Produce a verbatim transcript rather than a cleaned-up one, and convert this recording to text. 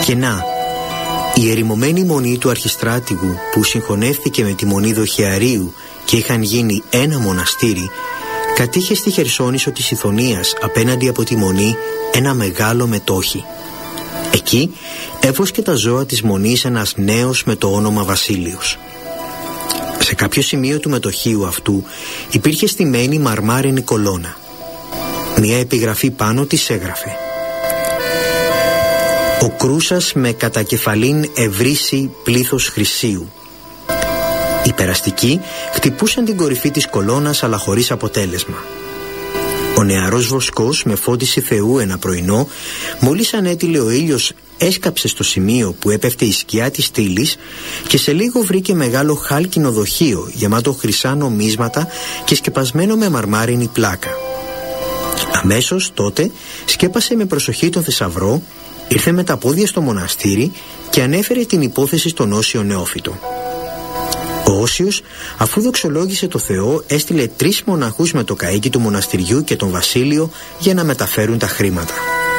Και να, η ερημωμένη μονή του Αρχιστράτηγου που συγχωνεύτηκε με τη μονή Δοχεαρίου και είχαν γίνει ένα μοναστήρι, κατήχε στη Χερσόνησο της Ιθωνίας απέναντι από τη μονή ένα μεγάλο μετόχι. Εκεί έβοσκε τα ζώα της μονής ένας νέος με το όνομα Βασίλειος. Σε κάποιο σημείο του μετοχείου αυτού υπήρχε στημένη μαρμάρινη κολόνα. Μια επιγραφή πάνω της έγραφε: «Ο Κρούσας με κατακεφαλήν ευρύσει πλήθος χρυσίου». Οι περαστικοί χτυπούσαν την κορυφή της κολόνας, αλλά χωρίς αποτέλεσμα. Ο νεαρός βοσκός με φώτιση Θεού ένα πρωινό, μόλις ανέτειλε ο ήλιος, έσκαψε στο σημείο που έπεφτε η σκιά της στήλης και σε λίγο βρήκε μεγάλο χάλκινο δοχείο γεμάτο χρυσά νομίσματα και σκεπασμένο με μαρμάρινη πλάκα. Αμέσως τότε σκέπασε με προσοχή τον θησαυρό, ήρθε με τα πόδια στο μοναστήρι και ανέφερε την υπόθεση στον Όσιο Νεόφυτο. Ο Όσιος, αφού δοξολόγησε το Θεό, έστειλε τρεις μοναχούς με το καΐκι του μοναστηριού και τον Βασίλειο για να μεταφέρουν τα χρήματα.